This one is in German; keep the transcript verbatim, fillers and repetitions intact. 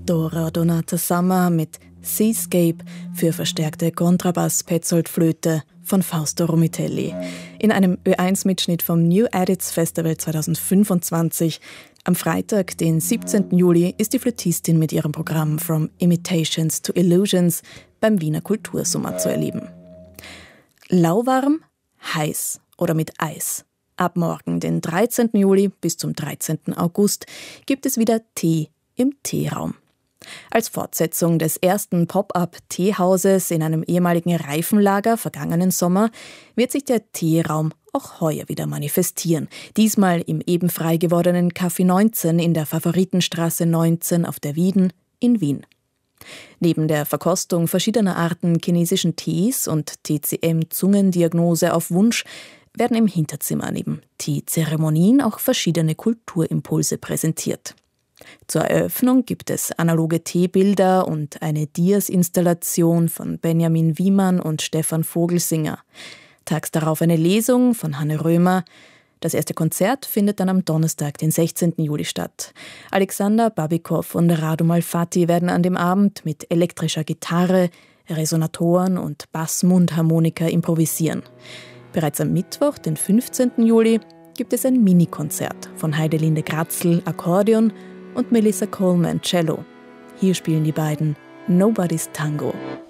Dora Donata Summer mit Seascape für verstärkte Kontrabass-Petzoldflöte von Fausto Romitelli. In einem Ö eins Mitschnitt vom New Edits Festival zweitausendfünfundzwanzig. Am Freitag, den siebzehnten Juli, ist die Flötistin mit ihrem Programm From Imitations to Illusions beim Wiener Kultursommer zu erleben. Lauwarm, heiß oder mit Eis. Ab morgen, den dreizehnten Juli bis zum dreizehnten August, gibt es wieder Tee im Teeraum. Als Fortsetzung des ersten Pop-up-Teehauses in einem ehemaligen Reifenlager vergangenen Sommer wird sich der Teeraum auch heuer wieder manifestieren. Diesmal im eben frei gewordenen Café neunzehn in der Favoritenstraße neunzehn auf der Wieden in Wien. Neben der Verkostung verschiedener Arten chinesischen Tees und T C M-Zungendiagnose auf Wunsch werden im Hinterzimmer neben Teezeremonien auch verschiedene Kulturimpulse präsentiert. Zur Eröffnung gibt es analoge Teebilder und eine Dias-Installation von Benjamin Wiemann und Stefan Vogelsinger. Tags darauf eine Lesung von Hanne Römer. Das erste Konzert findet dann am Donnerstag, den sechzehnten Juli statt. Alexander Babikow und Radu Malfatti werden an dem Abend mit elektrischer Gitarre, Resonatoren und Bass-Mundharmonika improvisieren. Bereits am Mittwoch, den fünfzehnten Juli, gibt es ein Minikonzert von Heidelinde Gratzl, Akkordeon und Melissa Coleman, Cello. Hier spielen die beiden Nobody's Tango.